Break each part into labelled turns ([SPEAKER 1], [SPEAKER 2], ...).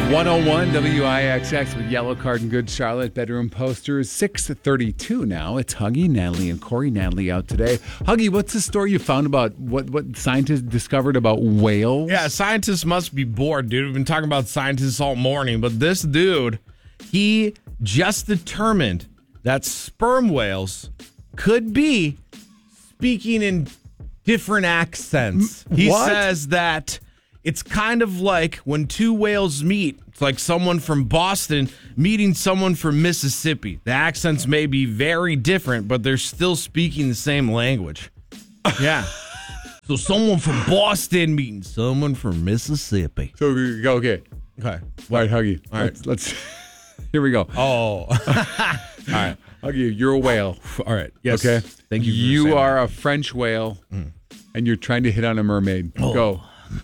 [SPEAKER 1] 101 WIXX with Yellow Card and Good Charlotte. Bedroom posters, 6:32 now. It's Huggy, Natalie, and Corey. Natalie out today. Huggy, what's the story you found about what scientists discovered about whales?
[SPEAKER 2] Yeah, scientists must be bored, dude. We've been talking about scientists all morning, but this dude, he just determined that sperm whales could be speaking in different accents. He says that it's kind of like when two whales meet. It's like someone from Boston meeting someone from Mississippi. The accents may be very different, but they're still speaking the same language. Yeah. So someone from Boston meeting someone from Mississippi.
[SPEAKER 1] So we go, okay.
[SPEAKER 2] Okay.
[SPEAKER 1] All right, Huggy. All right. Let's here we go.
[SPEAKER 2] Oh. All right.
[SPEAKER 1] Huggy, you're a whale.
[SPEAKER 2] All right. Yes.
[SPEAKER 1] Okay.
[SPEAKER 2] Thank you.
[SPEAKER 1] You are a French whale, and you're trying to hit on a mermaid. Go.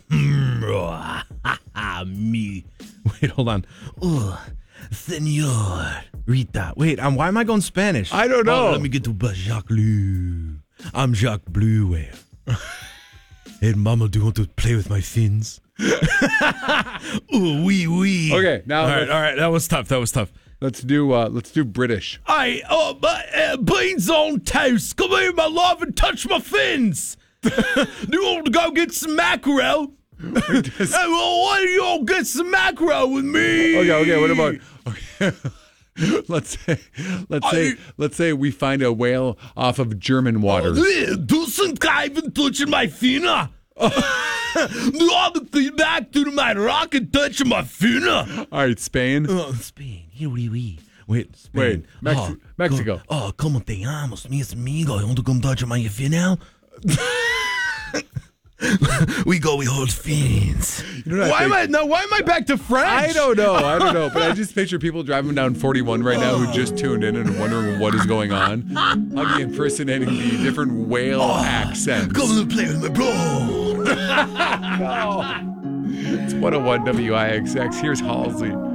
[SPEAKER 2] Me. Wait, hold on. Senor Rita. Wait, why am I going Spanish?
[SPEAKER 1] I don't know.
[SPEAKER 2] Let me get to Jacques Blue. I'm Jacques Blue Whale. Hey, Mama, do you want to play with my fins? Ooh, wee wee.
[SPEAKER 1] Okay, now
[SPEAKER 2] all right. That was tough.
[SPEAKER 1] let's do British.
[SPEAKER 2] Beans on toast. Come here, my love, and touch my fins. Do you want to go get some mackerel? Hey, well, why don't you all get some mackerel with me?
[SPEAKER 1] Okay. What about? Okay. Let's say we find a whale off of German waters.
[SPEAKER 2] Du sind kein touching my finna. Du have back to my rock and touching my finna.
[SPEAKER 1] All right, Spain.
[SPEAKER 2] Spain. Here we. Wait,
[SPEAKER 1] Wait,
[SPEAKER 2] Spain.
[SPEAKER 1] Mexico.
[SPEAKER 2] Como te llamas, mi amigo? You want to come touch my finna? We hold fins.
[SPEAKER 1] You know
[SPEAKER 2] Why am I back to French?
[SPEAKER 1] I don't know. But I just picture people driving down 41 right now who just tuned in and wondering what is going on. Huggy impersonating the different whale accents.
[SPEAKER 2] Come to play with my bro.
[SPEAKER 1] No. It's 101 WIXX. Here's Halsey.